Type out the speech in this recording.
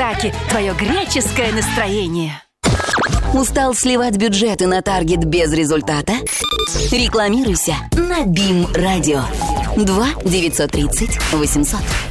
Таки, твое греческое настроение. Устал сливать бюджеты на таргет без результата? Рекламируйся на БИМ Радио. 2 930 800.